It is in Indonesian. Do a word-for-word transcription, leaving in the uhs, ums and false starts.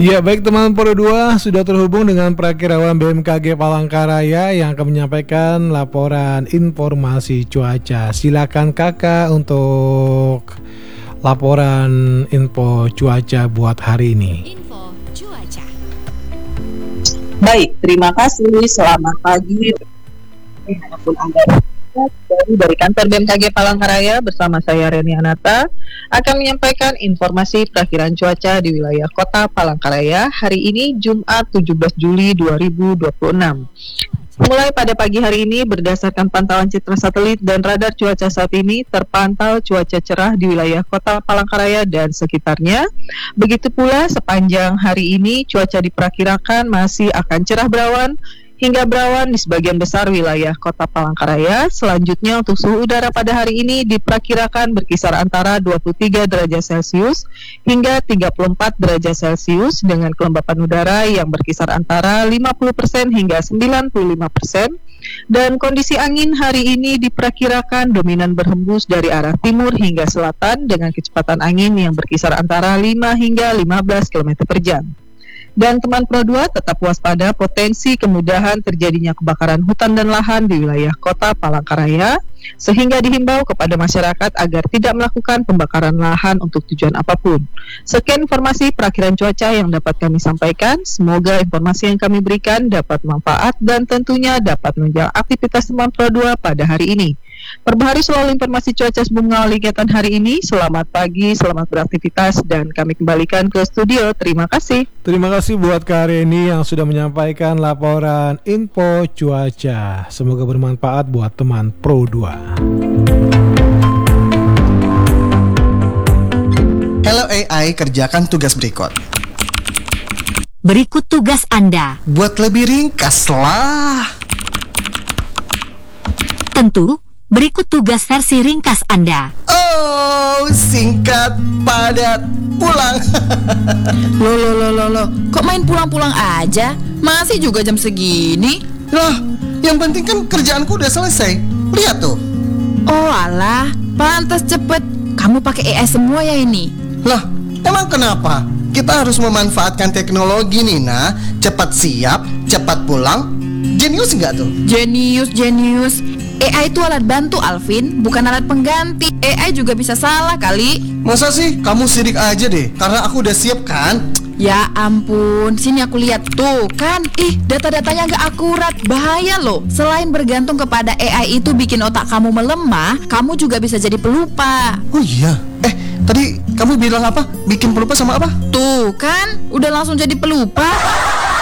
Ya, baik teman Pro dua, sudah terhubung dengan Prakirawan B M K G Palangkaraya yang akan menyampaikan laporan informasi cuaca. Silakan Kakak untuk laporan info cuaca buat hari ini. Info cuaca. Baik, terima kasih. Selamat pagi. Dimanapun Anda dari kantor B M K G Palangkaraya bersama saya Reni Anata akan menyampaikan informasi perakhiran cuaca di wilayah Kota Palangkaraya hari ini Jumat tujuh belas Juli dua ribu dua puluh enam. Mulai pada pagi hari ini berdasarkan pantauan citra satelit dan radar cuaca saat ini terpantau cuaca cerah di wilayah Kota Palangkaraya dan sekitarnya. Begitu pula sepanjang hari ini cuaca diperkirakan masih akan cerah berawan hingga berawan di sebagian besar wilayah Kota Palangkaraya. Selanjutnya untuk suhu udara pada hari ini diperkirakan berkisar antara dua puluh tiga derajat Celcius hingga tiga puluh empat derajat Celcius dengan kelembapan udara yang berkisar antara lima puluh persen hingga sembilan puluh lima persen. Dan kondisi angin hari ini diperkirakan dominan berhembus dari arah timur hingga selatan dengan kecepatan angin yang berkisar antara lima hingga lima belas kilometer per jam. Dan teman Pro dua tetap waspada potensi kemudahan terjadinya kebakaran hutan dan lahan di wilayah Kota Palangkaraya, sehingga dihimbau kepada masyarakat agar tidak melakukan pembakaran lahan untuk tujuan apapun. Sekian informasi perakhiran cuaca yang dapat kami sampaikan. Semoga informasi yang kami berikan dapat manfaat dan tentunya dapat menunjang aktivitas teman Pro dua pada hari ini. Perbaharui selalu informasi cuaca sebelum mengawali kegiatan hari ini. Selamat pagi, selamat beraktivitas, dan kami kembalikan ke studio. Terima kasih. Terima kasih buat Kak Reni yang sudah menyampaikan laporan info cuaca. Semoga bermanfaat buat teman Pro dua. Hello A I, kerjakan tugas berikut. Berikut tugas Anda. Buat lebih ringkas lah. Tentu, berikut tugas versi ringkas Anda. Oh, singkat, padat, pulang. Loh, loh, loh, loh, loh. Kok main pulang-pulang aja? Masih juga jam segini? Loh, yang penting kan kerjaanku udah selesai. Lihat tuh. Oh alah, pantas cepet. Kamu pakai A I semua ya ini? Lah, emang kenapa? Kita harus memanfaatkan teknologi, Nina. Cepat siap, cepat pulang. Jenius nggak tuh? Jenius, jenius. A I itu alat bantu, Alvin, bukan alat pengganti. A I juga bisa salah kali. Masa sih? Kamu sirik aja deh, karena aku udah siap kan? Ya ampun, sini aku lihat tuh kan. Ih, data-datanya nggak akurat, bahaya loh. Selain bergantung kepada A I itu bikin otak kamu melemah, kamu juga bisa jadi pelupa. Oh iya? Eh, tadi kamu bilang apa? Bikin pelupa sama apa? Tuh kan, udah langsung jadi pelupa.